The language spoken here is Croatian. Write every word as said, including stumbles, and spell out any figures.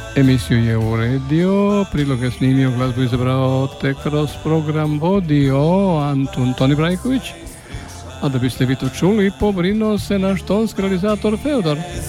Emisiju je uredio, priloge snimio, glazbu izabrao te kroz program vodio Antun Toni Brajković, a da biste vi to čuli, pobrinuo se naš tonski realizator Feodor.